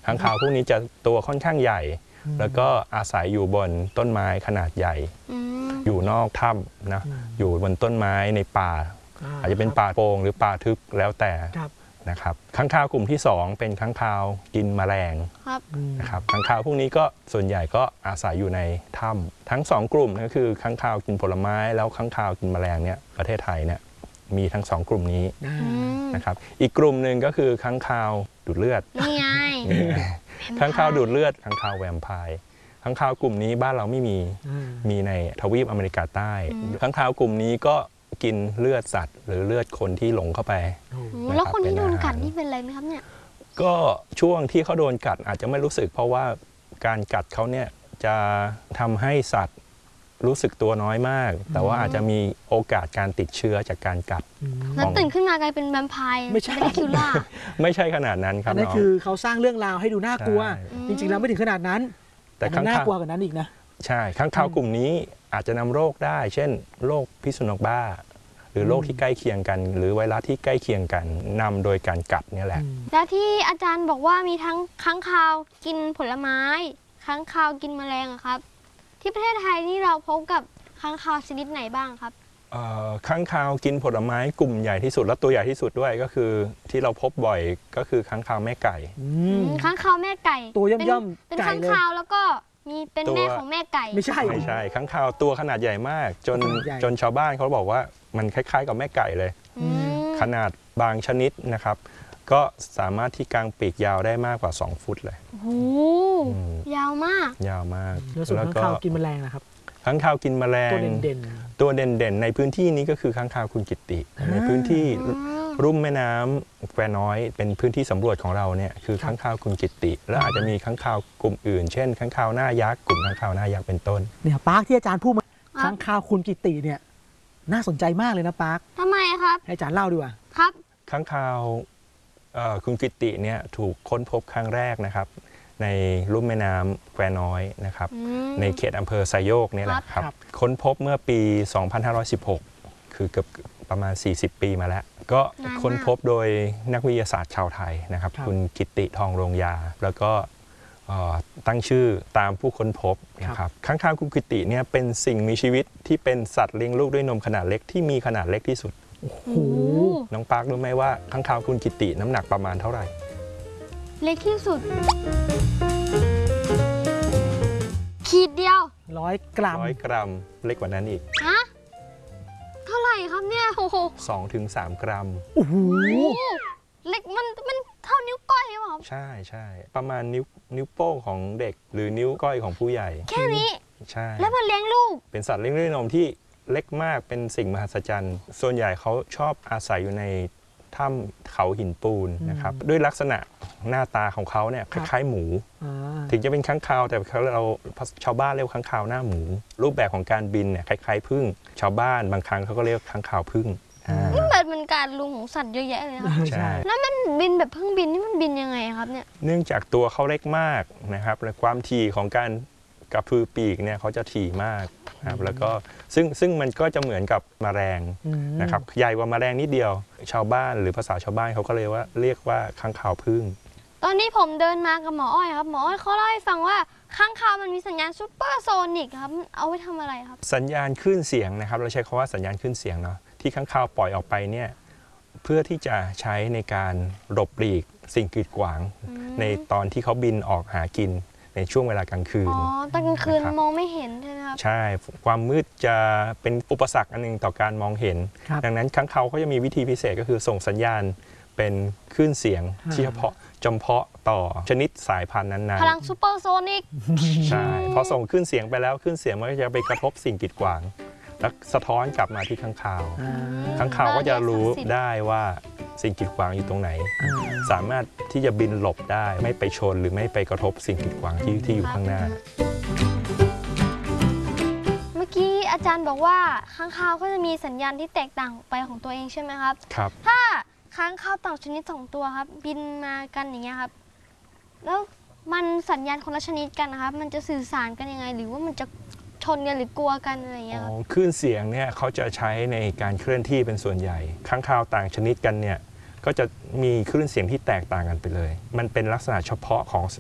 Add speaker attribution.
Speaker 1: ค้างคาวพวกนี้จะตัวค่อนข้างใหญ่แล้วก็อาศัยอยู่บนต้นไม้ขนาดใหญ่อยู่นอกถ้ำนะอยู่บนต้นไม้ในป่าอาจจะเป็นป่าโปร่งหรือป่าทึบแล้วแต่นะครับค้างคาวกลุ่มที่2เป็นค้างคาวกินแมลงนะครับค้างคาวพวกนี้ก็ส่วนใหญ่ก็อาศัยอยู่ในถ้ำทั้ง2กลุ่มก็คือค้างคาวกินผลไม้แล้วค้างคาวกินแมลงเนี่ยประเทศไทยเนี่ยมีทั้ง2กลุ่มนี้นะครับอีกกลุ่มหนึ่งก็คือค้างคาวดูดเลือดนี่ไงค้างคาวดูดเลือดค้างคาวแวมไพร์ค้างคาวกลุ่มนี้บ้านเราไม่มีในทวีปอเมริกาใต้ค้างคาวกลุ่มนี้ก็กินเลือดสัตว์หรือเลือดคนที่หลงเข้าไป
Speaker 2: แล้วคนที่โดนกัดนี่เป็นอะไรไหมครับเนี่ย
Speaker 1: ก็ช่วงที่เขาโดนกัดอาจจะไม่รู้สึกเพราะว่าการกัดเขาเนี่ยจะทำให้สัตว์รู้สึกตัวน้อยมากแต่ว่าอาจจะมีโอกาสการติดเชื้อจากการกัด
Speaker 2: แล้วตื่นขึ้นมากลายเป็นแวมไพร์
Speaker 3: ไม่ใช่
Speaker 2: คิวล่า
Speaker 1: ไม่ใช่ขนาดนั้นครับ
Speaker 3: นั่นคือเขาสร้างเรื่องราวให้ดูน่ากลัวจริงๆแล้วไม่ถึงขนาดนั้นแต่น่ากลัวกว่านั้นอีกนะ
Speaker 1: ใช่ค้างคาวกลุ่มนี้อาจจะนำโรคได้เช่นโรคพิษสุนัขบ้าหรือโรคที่ใกล้เคียงกันหรือไวรัสที่ใกล้เคียงกันนำโดยการกัดนี่แหละ
Speaker 2: และที่อาจารย์บอกว่ามีทั้งค้างคาวกินผลไม้ค้างคาวกินแมลงครับที่ประเทศไทยนี่เราพบกับค้างคาวชนิดไหนบ้างครับ
Speaker 1: ค้างคาวกินผลไม้กลุ่มใหญ่ที่สุดและตัวใหญ่ที่สุดด้วยก็คือที่เราพบบ่อยก็คือค้างคาวแม่ไก่
Speaker 2: ค้างคาวแม่ไก่
Speaker 3: ตัวย่อมๆ
Speaker 2: เป็นค้างคาวแล้วก็มีเป็นแม่ของแม่ไก่
Speaker 3: ไม่ใช่
Speaker 1: ค้างคาวตัวขนาดใหญ่มากจนชาวบ้านเขาบอกว่ามันคล้ายๆกับแม่ไก่เลยขนาดบางชนิดนะครับก็สามารถที่กางปีกยาวได้มากกว่า2 ฟุตเลย
Speaker 2: โอ้ยาวมาก
Speaker 3: แล้วส่วนค้างคาวกินแมลงนะครับ
Speaker 1: ค้างคาวกินแมลงตัวเด่นในพื้นที่นี้ก็คือค้างคาวคุณกิตติในพื้นที่รุ่มแม่น้ำแควน้อยเป็นพื้นที่สำรวจของเราเนี่ยคือค้างคาวคุณกิตติแล้วอาจจะมีค้างคาวกลุ่มอื่นเช่นค้างคาวหน้ายักษ์กลุ่มค้างคาวหน้ายักษ์เป็นต้น
Speaker 3: เนี่ยปาร์คที่อาจารย์พูดมาค้างคาวคุณกิตติเนี่ยน่าสนใจมากเลยนะปาร์ค
Speaker 2: ทำไมครับ
Speaker 3: ให้อาจารย์เล่าดีกว่า
Speaker 2: ครับ
Speaker 1: ค้างคาวคุณกิตติเนี่ยถูกค้นพบครั้งแรกนะครับในลุ่มแม่น้ำแควน้อยนะครับในเขตอำเภอไซโยกนี่แหละครับค้นพบเมื่อปี 2516 คือเกือบประมาณ40 ปีมาแล้วก็ค้นพบโดยนักวิทยาศาสตร์ชาวไทยนะครับคุณกิตติทองโรงยาแล้วก็ตั้งชื่อตามผู้ค้นพบนะครับค้างคาวคุณกิตติเนี่ยเป็นสิ่งมีชีวิตที่เป็นสัตว์เลี้ยงลูกด้วยนมขนาดเล็กที่มีขนาดเล็กที่สุดน้องปาร์ครู้ไหมว่าค้างคาวคุณกิตติน้ำหนักประมาณเท่าไหร่
Speaker 2: เล็กที่สุดขีดเดียว
Speaker 3: 100 กรัม
Speaker 1: เล็กกว่านั้นอีก
Speaker 2: ฮะเท่าไหร่ครับเนี่ยโอ้โห
Speaker 1: 2 ถึง 3 กรัม
Speaker 3: โอ้โห
Speaker 2: เล็กมันเท่านิ้วก้อยหรือเปล่า
Speaker 1: ใช่ประมาณนิ้วโป้งของเด็กหรือนิ้วก้อยของผู้ใหญ่
Speaker 2: แค่นี้
Speaker 1: ใช่
Speaker 2: แล้วมันเลี้ยงลูก
Speaker 1: เป็นสัตว์เลี้ยงด้วยนมที่เล็กมากเป็นสิ่งมหัศจรรย์ส่วนใหญ่เขาชอบอาศัยอยู่ในถ้ำเขาหินปูนนะครับด้วยลักษณะหน้าตาของเขาเนี่ยคล้ายๆหมูถึงจะเป็นค้างคาวแต่เราชาวบ้านเรียกค้างคาวหน้าหมูรูปแบบของการบินเนี่ยคล้ายๆผึ้งชาวบ้านบางครั้งเขาก็เรียกค้างคาวผึ้ง
Speaker 2: นี่เป็นการลุงของสัตว์เยอะแยะเลยครับใช่แล้วมันบินแบบเพิ่งบินนี่มันบินยังไงครับเนี่ย
Speaker 1: เนื่องจากตัวเขาเล็กมากนะครับและความถี่ของการกระพือปีกเนี่ยเขาจะถี่มากครับแล้วก็ซึ่งมันก็จะเหมือนกับแมลงนะครับใหญ่กว่าแมลงนิดเดียวชาวบ้านหรือภาษาชาวบ้านเขาก็เลยว่าเรียกว่าค้างคาวผึ้ง
Speaker 2: ตอนนี้ผมเดินมากับหมออ้อยครับหมออ้อยเขาเล่าให้ฟังว่าค้างคาวมันมีสัญญาณซูเปอร์โซนิกครับเอาไว้ทำอะไรครับ
Speaker 1: สัญญาณคลื่นเสียงนะครับเราใช้คำว่าสัญญาณคลื่นเสียงเนาะที่ค้างคาวปล่อยออกไปเนี่ยเพื่อที่จะใช้ในการหลบหลีกสิ่งกีดขวางในตอนที่เขาบินออกหากินในช่วงเวลากลางคืน
Speaker 2: ตอนกลางคืนมองไม่เห็นใช่ไหมครับ
Speaker 1: ใช่ความมืดจะเป็นอุปสรรคอันหนึ่งต่อการมองเห็นดังนั้นค้างคาวเขาจะมีวิธีพิเศษก็คือส่งสัญญาณเป็นคลื่นเสียงที่จำเพาะต่อชนิดสายพันธุ์นั้น
Speaker 2: ๆพลังซูเปอร์โซนิก
Speaker 1: ใช่พอส่งคลื่นเสียงไปแล้วคลื่นเสียงมันก็จะไปกระทบสิ่งกีดขวางแล้วสะท้อนกลับมาที่ค้างคาวค้างคาวก็จะรู้ได้ว่าสิ่งกีดขวางอยู่ตรงไหนสามารถที่จะบินหลบได้ไม่ไปชนหรือไม่ไปกระทบสิ่งกีดขวางที่อยู่ข้างหน้า
Speaker 2: เมื่อกี้อาจารย์บอกว่าค้างคาวก็จะมีสัญญาณที่แตกต่างไปของตัวเองใช่ไหมครับ
Speaker 1: ครับ
Speaker 2: ถ้าค้างคาวต่างชนิด2 ตัวครับบินมากันอย่างเงี้ยครับแล้วมันสัญญาณคนละชนิดกันนะครับมันจะสื่อสารกันยังไงหรือว่ามันจะชนกันหรือกลัวกันอะไรอย่างเงี้ยครับ
Speaker 1: คลื่นเสียงเนี่ยเขาจะใช้ในการเคลื่อนที่เป็นส่วนใหญ่ค้างคาวต่างชนิดกันเนี่ยก็จะมีคลื่นเสียงที่แตกต่างกันไปเลยมันเป็นลักษณะเฉพาะของ